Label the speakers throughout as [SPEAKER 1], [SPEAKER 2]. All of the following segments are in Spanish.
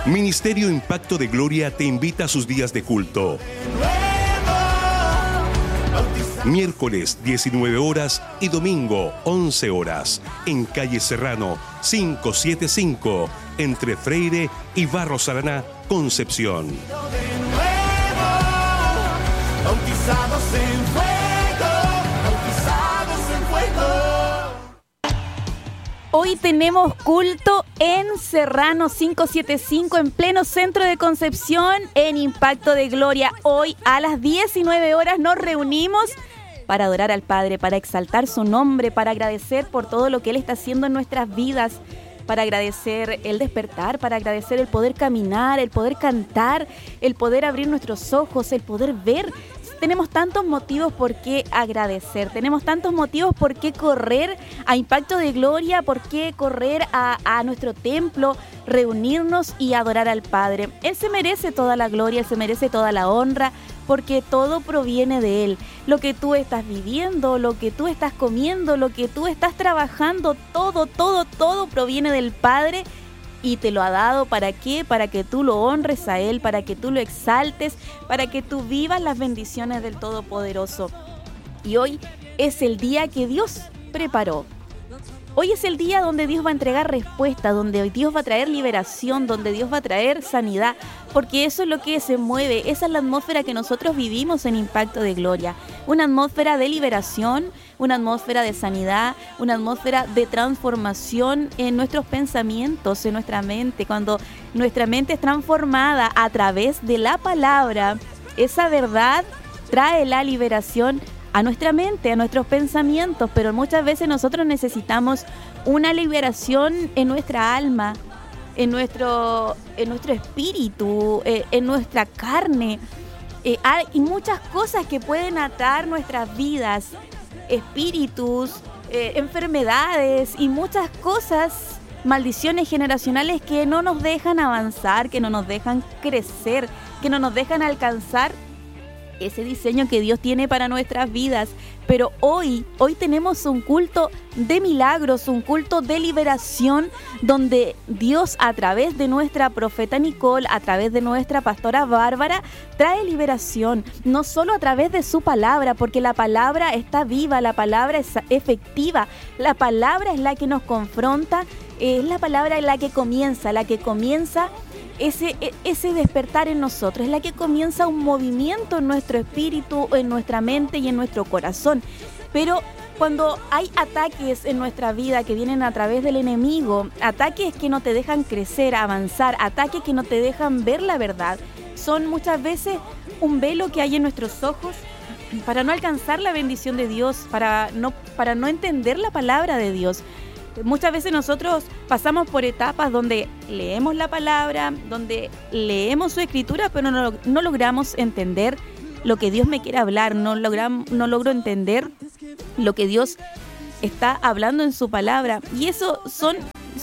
[SPEAKER 1] Ministerio Impacto de Gloria te invita a sus días de culto. Miércoles 19 horas y domingo 11 horas en calle Serrano 575 entre Freire y Barros Araná, Concepción.
[SPEAKER 2] Hoy tenemos culto en Serrano 575 en pleno centro de Concepción en Impacto de Gloria. Hoy a las 19 horas nos reunimos para adorar al Padre, para exaltar su nombre, para agradecer por todo lo que Él está haciendo en nuestras vidas, para agradecer el despertar, para agradecer el poder caminar, el poder cantar, el poder abrir nuestros ojos, el poder ver. Tenemos tantos motivos por qué agradecer, tenemos tantos motivos por qué correr a Impacto de Gloria, por qué correr a nuestro templo, reunirnos y adorar al Padre. Él se merece toda la gloria, Él se merece toda la honra, porque todo proviene de Él. Lo que tú estás viviendo, lo que tú estás comiendo, lo que tú estás trabajando, todo proviene del Padre. Y te lo ha dado, ¿para qué? Para que tú lo honres a Él, para que tú lo exaltes, para que tú vivas las bendiciones del Todopoderoso. Y hoy es el día que Dios preparó. Hoy es el día donde Dios va a entregar respuesta, donde Dios va a traer liberación, donde Dios va a traer sanidad, porque eso es lo que se mueve, esa es la atmósfera que nosotros vivimos en Impacto de Gloria. Una atmósfera de liberación, una atmósfera de sanidad, una atmósfera de transformación en nuestros pensamientos, en nuestra mente. Cuando nuestra mente es transformada a través de la palabra, esa verdad trae la liberación a nuestra mente, a nuestros pensamientos, pero muchas veces nosotros necesitamos una liberación en nuestra alma, en nuestro espíritu, en nuestra carne. Hay muchas cosas que pueden atar nuestras vidas, espíritus, enfermedades y muchas cosas, maldiciones generacionales que no nos dejan avanzar, que no nos dejan crecer, que no nos dejan alcanzar ese diseño que Dios tiene para nuestras vidas. Pero hoy tenemos un culto de milagros, un culto de liberación, donde Dios, a través de nuestra profeta Nicole, a través de nuestra pastora Bárbara, trae liberación, no solo a través de su palabra, porque la palabra está viva, la palabra es efectiva, la palabra es la que nos confronta, es la palabra la que comienza ese despertar en nosotros, es la que comienza un movimiento en nuestro espíritu, en nuestra mente y en nuestro corazón. Pero cuando hay ataques en nuestra vida que vienen a través del enemigo, ataques que no te dejan crecer, avanzar, ataques que no te dejan ver la verdad, son muchas veces un velo que hay en nuestros ojos para no alcanzar la bendición de Dios, para no entender la palabra de Dios. Muchas veces nosotros pasamos por etapas donde leemos la palabra, donde leemos su escritura, pero no logramos entender lo que Dios me quiere hablar, no logro entender lo que Dios está hablando en su palabra. Y eso son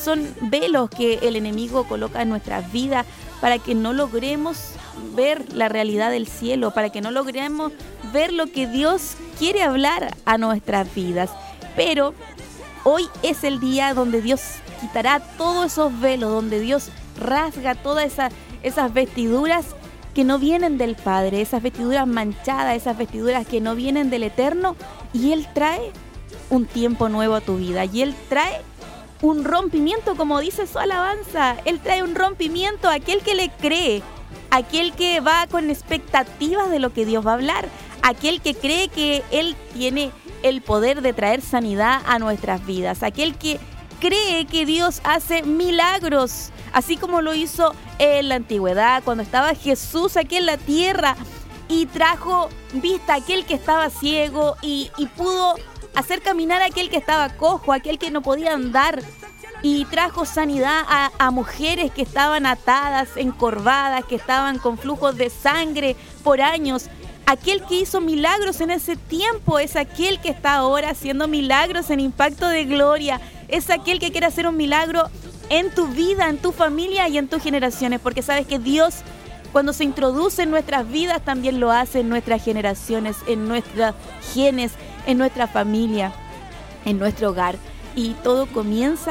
[SPEAKER 2] velos que el enemigo coloca en nuestras vidas para que no logremos ver la realidad del cielo, para que no logremos ver lo que Dios quiere hablar a nuestras vidas. Pero hoy es el día donde Dios quitará todos esos velos, donde Dios rasga todas esas vestiduras que no vienen del Padre, esas vestiduras manchadas, esas vestiduras que no vienen del Eterno, y Él trae un tiempo nuevo a tu vida, y Él trae un rompimiento, como dice su alabanza. Él trae un rompimiento a aquel que le cree, aquel que va con expectativas de lo que Dios va a hablar, aquel que cree que Él tiene el poder de traer sanidad a nuestras vidas, aquel que cree que Dios hace milagros, así como lo hizo en la antigüedad, cuando estaba Jesús aquí en la tierra y trajo vista a aquel que estaba ciego y pudo hacer caminar a aquel que estaba cojo, a aquel que no podía andar, y trajo sanidad a mujeres que estaban atadas, encorvadas, que estaban con flujos de sangre por años. Aquel que hizo milagros en ese tiempo es aquel que está ahora haciendo milagros en Impacto de Gloria. Es aquel que quiere hacer un milagro en tu vida, en tu familia y en tus generaciones, porque sabes que Dios, cuando se introduce en nuestras vidas, también lo hace en nuestras generaciones, en nuestros genes, en nuestra familia, en nuestro hogar. Y todo comienza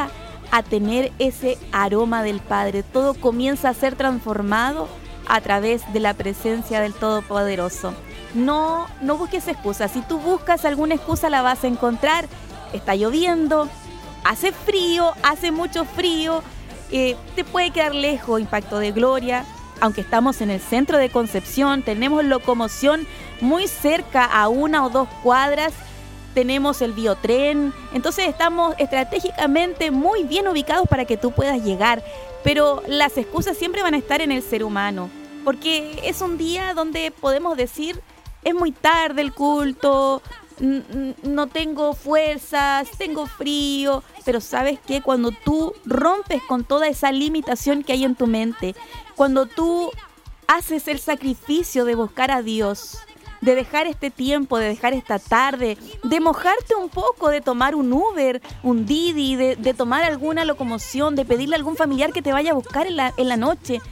[SPEAKER 2] a tener ese aroma del Padre. Todo comienza a ser transformado a través de la presencia del Todopoderoso. No busques excusas. Si tú buscas alguna excusa, la vas a encontrar. Está lloviendo, hace frío, hace mucho frío, te puede quedar lejos Impacto de Gloria. Aunque estamos en el centro de Concepción, tenemos locomoción muy cerca, a 1 o 2 cuadras, tenemos el biotren, entonces estamos estratégicamente muy bien ubicados para que tú puedas llegar, pero las excusas siempre van a estar en el ser humano, porque es un día donde podemos decir, es muy tarde el culto, no tengo fuerzas, tengo frío, pero ¿sabes qué? Cuando tú rompes con toda esa limitación que hay en tu mente, cuando tú haces el sacrificio de buscar a Dios, de dejar este tiempo, de dejar esta tarde, de mojarte un poco, de tomar un Uber, un Didi, de tomar alguna locomoción, de pedirle a algún familiar que te vaya a buscar en la noche,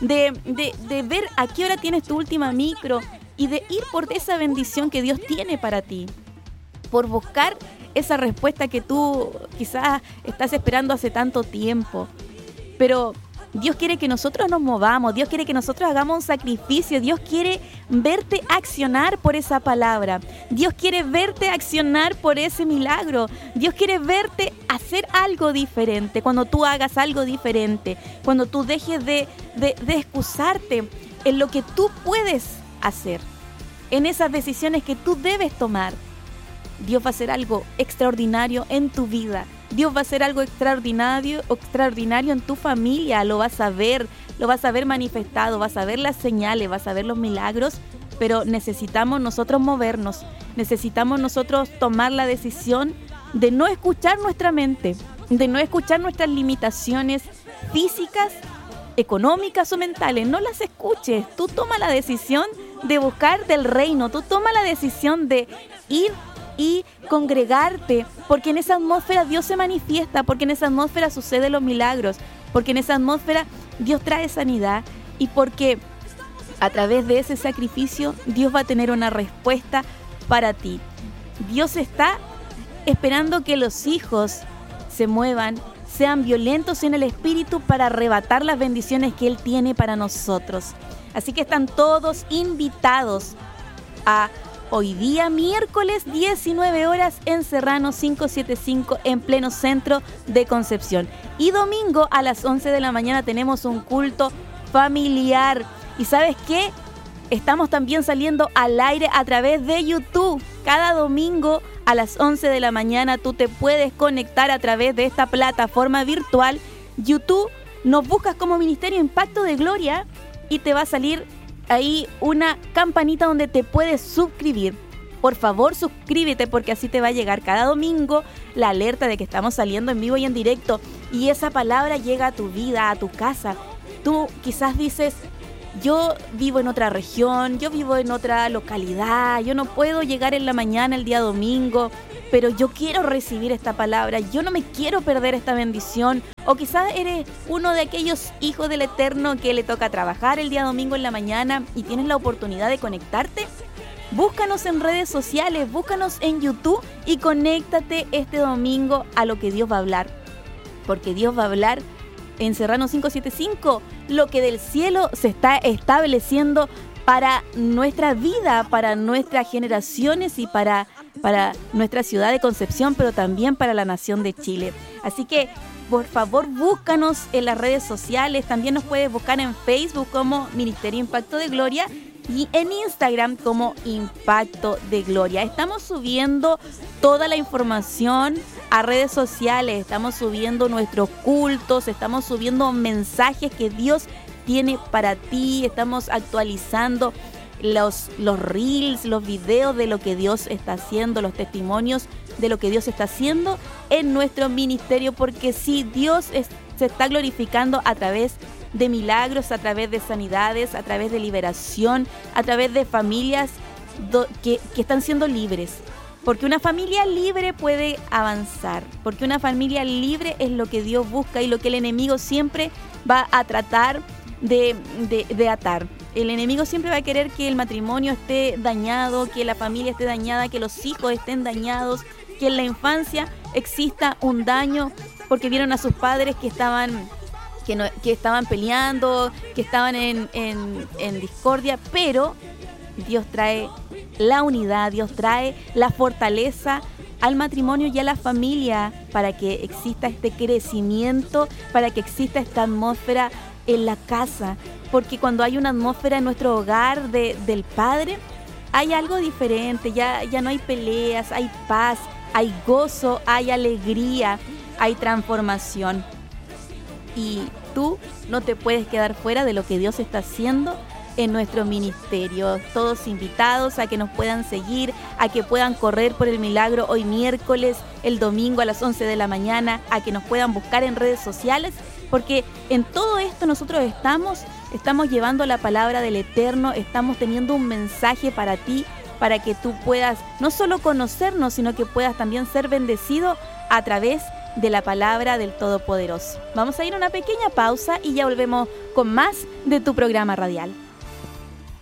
[SPEAKER 2] de ver a qué hora tienes tu última micro y de ir por esa bendición que Dios tiene para ti, por buscar esa respuesta que tú quizás estás esperando hace tanto tiempo. Pero Dios quiere que nosotros nos movamos, Dios quiere que nosotros hagamos un sacrificio, Dios quiere verte accionar por esa palabra, Dios quiere verte accionar por ese milagro, Dios quiere verte hacer algo diferente. Cuando tú hagas algo diferente, cuando tú dejes de excusarte en lo que tú puedes hacer, en esas decisiones que tú debes tomar, Dios va a hacer algo extraordinario en tu vida. Dios va a hacer algo extraordinario en tu familia. Lo vas a ver manifestado, vas a ver las señales, vas a ver los milagros, pero necesitamos nosotros movernos, necesitamos nosotros tomar la decisión de no escuchar nuestra mente, de no escuchar nuestras limitaciones físicas, económicas o mentales. No las escuches, tú toma la decisión de buscar del reino, tú toma la decisión de ir y congregarte, porque en esa atmósfera Dios se manifiesta, porque en esa atmósfera suceden los milagros, porque en esa atmósfera Dios trae sanidad y porque a través de ese sacrificio Dios va a tener una respuesta para ti. Dios está esperando que los hijos se muevan, sean violentos en el espíritu para arrebatar las bendiciones que Él tiene para nosotros. Así que están todos invitados a hoy día, miércoles, 19 horas, en Serrano 575, en pleno centro de Concepción. Y domingo a las 11 de la mañana tenemos un culto familiar. ¿Y sabes qué? Estamos también saliendo al aire a través de YouTube. Cada domingo a las 11 de la mañana tú te puedes conectar a través de esta plataforma virtual YouTube. Nos buscas como Ministerio Impacto de Gloria y te va a salir ahí una campanita donde te puedes suscribir. Por favor, suscríbete, porque así te va a llegar cada domingo la alerta de que estamos saliendo en vivo y en directo, y esa palabra llega a tu vida, a tu casa. Tú quizás dices, yo vivo en otra región, yo vivo en otra localidad, yo no puedo llegar en la mañana el día domingo, pero yo quiero recibir esta palabra, yo no me quiero perder esta bendición. O quizás eres uno de aquellos hijos del Eterno que le toca trabajar el día domingo en la mañana y tienes la oportunidad de conectarte. Búscanos en redes sociales, búscanos en YouTube y conéctate este domingo a lo que Dios va a hablar. Porque Dios va a hablar en Serrano 575 lo que del cielo se está estableciendo para nuestra vida, para nuestras generaciones y para nuestra ciudad de Concepción, pero también para la nación de Chile. Así que, por favor, búscanos en las redes sociales. También nos puedes buscar en Facebook como Ministerio Impacto de Gloria y en Instagram como Impacto de Gloria. Estamos subiendo toda la información a redes sociales, estamos subiendo nuestros cultos, estamos subiendo mensajes que Dios tiene para ti, estamos actualizando los reels, los videos de lo que Dios está haciendo, los testimonios de lo que Dios está haciendo en nuestro ministerio, porque sí, Dios se está glorificando a través de milagros, a través de sanidades, a través de liberación, a través de familias que están siendo libres. Porque una familia libre puede avanzar, porque una familia libre es lo que Dios busca y lo que el enemigo siempre va a tratar de atar. El enemigo siempre va a querer que el matrimonio esté dañado, que la familia esté dañada, que los hijos estén dañados, que en la infancia exista un daño porque vieron a sus padres que estaban peleando, que estaban en discordia, pero Dios trae la unidad, Dios trae la fortaleza al matrimonio y a la familia para que exista este crecimiento, para que exista esta atmósfera en la casa, porque cuando hay una atmósfera en nuestro hogar del Padre, hay algo diferente, ya no hay peleas, hay paz, hay gozo, hay alegría, hay transformación. Y tú no te puedes quedar fuera de lo que Dios está haciendo en nuestro ministerio. Todos invitados a que nos puedan seguir, a que puedan correr por el milagro hoy miércoles, el domingo a las 11 de la mañana, a que nos puedan buscar en redes sociales, porque en todo esto nosotros estamos llevando la palabra del Eterno, estamos teniendo un mensaje para ti, para que tú puedas no solo conocernos, sino que puedas también ser bendecido a través de la palabra del Todopoderoso. Vamos a ir a una pequeña pausa y ya volvemos con más de tu programa radial.